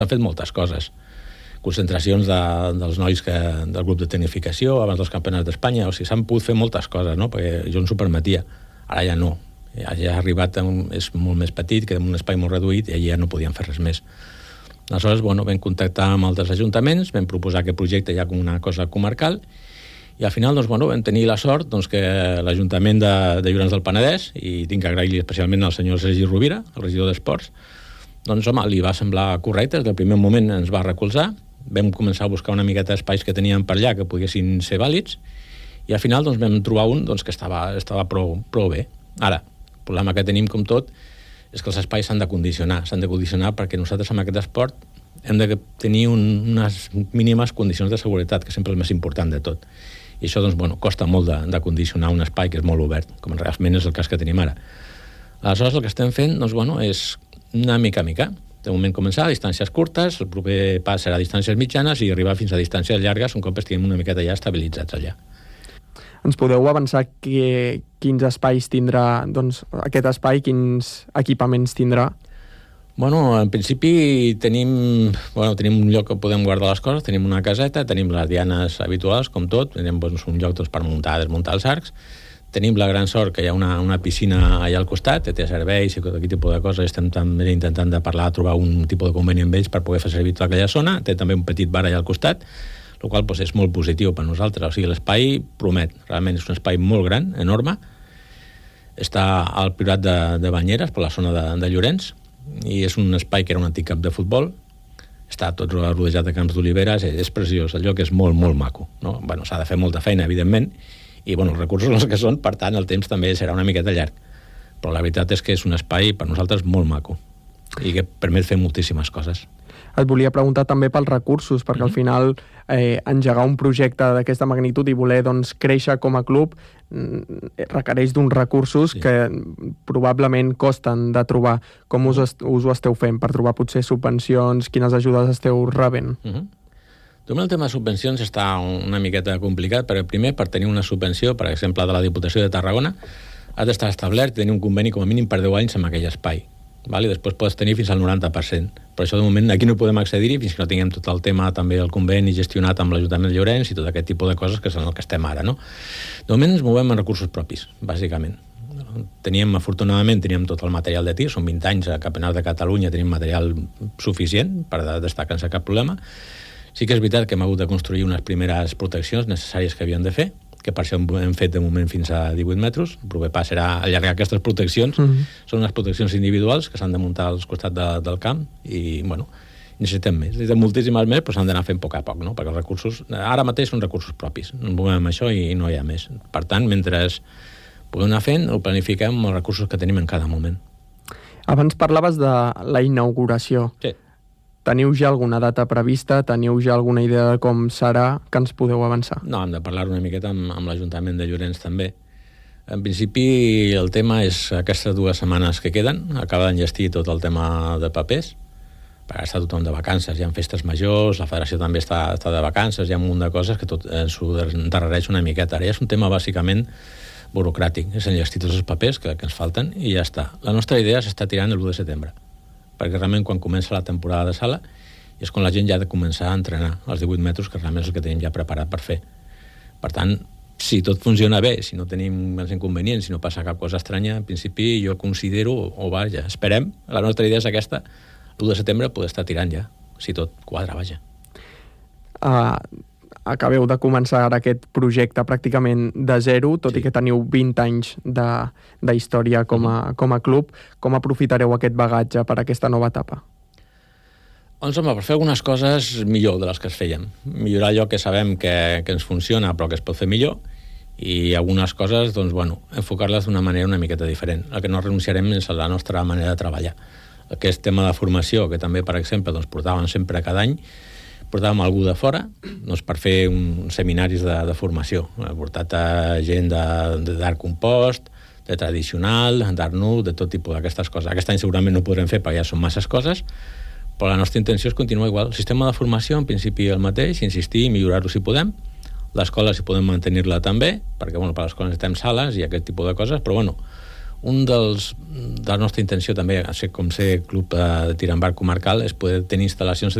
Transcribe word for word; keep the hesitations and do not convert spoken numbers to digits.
S'han fet moltes coses. Concentracions de, dels nois que, del grup de tecnificació abans dels campionats d'Espanya, o sigui, s'han pogut fer moltes coses, no? Perquè jo ens ho permetia. Ara ja no. Ja, ja ha arribat, un, és molt més petit, queda en un espai molt reduït i allà ja no podien fer res més. Aleshores, bueno, vam contactar amb altres ajuntaments, vam proposar aquest projecte ja com una cosa comarcal i al final, doncs, bueno, vam tenir la sort doncs, que l'Ajuntament de, de Llorenç del Penedès, i tinc que agrair-li especialment al senyor Sergi Rovira, el regidor d'Esports, doncs, home, li va semblar correcte, des del primer moment ens va recolzar, vam començar a buscar una miqueta d'espais que teníem per allà que poguessin ser vàlids i al final doncs, vam trobar un doncs, que estava, estava prou, prou bé. Ara, el problema que tenim com tot és que els espais s'han de condicionar, s'han de condicionar perquè nosaltres amb aquest esport hem de tenir un, unes mínimes condicions de seguretat, que sempre és el més important de tot. I això doncs, bueno, costa molt de, de condicionar un espai que és molt obert, com realment és el cas que tenim ara. Aleshores, el que estem fent doncs, bueno, és una mica a mica. De moment començar a distàncies curtes, el proper pas serà a distàncies mitjanes i arribar fins a distàncies llargues un cop estiguem una miqueta ja estabilitzats allà. Ens podeu avançar que, quins espais tindrà, doncs, aquest espai, quins equipaments tindrà? Bueno, en principi tenim, bueno, tenim un lloc que podem guardar les coses, tenim una caseta, tenim les dianes habituals, com tot, tenim doncs, un lloc doncs, per muntar, desmuntar els arcs. Tenim la gran sort que hi ha una, una piscina allà al costat, que té serveis i tot aquest tipus de coses. Estem també intentant de parlar, trobar un tipus de conveni amb ells per poder fer servir tota aquella zona. Té també un petit bar allà al costat, el qual doncs, és molt positiu per nosaltres. O sigui, l'espai promet. Realment és un espai molt gran, enorme. Està al Priorat de, de Banyeres, per la zona de, de Llorenç, i és un espai que era un antic camp de futbol. Està tot rodejat de camps d'oliveres. És, és preciós. El lloc és molt, molt maco. No? Bueno, s'ha de fer molta feina, evidentment, i bueno, els recursos els que són, per tant el temps també serà una miqueta llarg, però la veritat és que és un espai per nosaltres molt maco i que permet fer moltíssimes coses. Et volia preguntar també pels recursos, perquè mm-hmm. al final eh, engegar un projecte d'aquesta magnitud i voler doncs, créixer com a club requereix d'uns recursos sí. que probablement costen de trobar. Com us, us ho esteu fent per trobar potser subvencions, quines ajudes esteu rebent? Mm-hmm. El tema de subvencions està una miqueta complicat, però primer, per tenir una subvenció, per exemple, de la Diputació de Tarragona, has d'estar establert i tenir un conveni com a mínim per deu anys amb aquell espai. Val? I després pots tenir fins al noranta per cent. Per això, de moment, aquí no podem accedir-hi fins que no tinguem tot el tema també del conveni gestionat amb l'Ajuntament de Llorenç i tot aquest tipus de coses que són el que estem ara, no? De moment ens movem en recursos propis, bàsicament. Teníem, afortunadament, teníem tot el material de tir, són vint anys a Campionats de Catalunya, tenim material suficient per destacar sense cap problema. Sí que és veritat que hem hagut de construir unes primeres proteccions necessàries que havíem de fer, que per això hem fet de moment fins a divuit metres. El proper pas serà allargar aquestes proteccions. Mm-hmm. Són unes proteccions individuals que s'han de muntar als costats de, del camp i, bueno, necessitem més. Necessitem moltíssimes més, però s'han d'anar fent a poc a poc, no? Perquè els recursos, ara mateix són recursos propis. No movem amb això i no hi ha més. Per tant, mentre podem anar fent, ho planifiquem amb els recursos que tenim en cada moment. Abans parlaves de la inauguració. Sí. Teniu ja alguna data prevista? Teniu ja alguna idea de com serà que ens podeu avançar? No, hem de parlar una miqueta amb, amb l'Ajuntament de Llorenç també. En principi el tema és aquestes dues setmanes que queden, acaba d'enllestir tot el tema de papers, perquè està tothom de vacances, hi ha festes majors, la federació també està, està de vacances, hi ha un munt de coses que tot ens ho endarrereix una miqueta. Ara ja és un tema bàsicament burocràtic, és enllestir tots els papers que, que ens falten i ja està. La nostra idea s'està tirant el u de setembre, perquè realment quan comença la temporada de sala és quan la gent ja ha de començar a entrenar els divuit metres, que realment és el que tenim ja preparat per fer. Per tant, si tot funciona bé, si no tenim els inconvenients, si no passa cap cosa estranya, en principi jo considero, o vaja, esperem, la nostra idea és aquesta, l'u de setembre poder estar tirant ja, si tot quadra, vaja. Uh, acabeu de començar aquest projecte pràcticament de zero, tot sí. i que teniu vint anys de, de història com a, mm-hmm. com a club. Com aprofitareu aquest bagatge per aquesta nova etapa? Doncs, home, per fer algunes coses millor de les que es feien. Millorar allò que sabem que, que ens funciona, però que es pot fer millor, i algunes coses, doncs, bueno, enfocar-les d'una manera una miqueta diferent. El que no renunciarem és a la nostra manera de treballar. Aquest tema de formació, que també, per exemple, doncs, portàvem sempre cada any, portàvem algú de fora doncs, per fer un, seminaris de, de formació. Hem portat a gent d'art compost, de tradicional, d'art nu, de tot tipus d'aquestes coses. Aquest any segurament no podrem fer perquè ja són masses coses, però la nostra intenció és continuar igual. El sistema de formació, en principi, el mateix, insistir i millorar-ho si podem. L'escola, si podem mantenir-la també, perquè bueno, per l'escola necessitem sales i aquest tipus de coses, però bueno, un dels, de la nostra intenció també, com ser club de tir amb arc comarcal, és poder tenir instal·lacions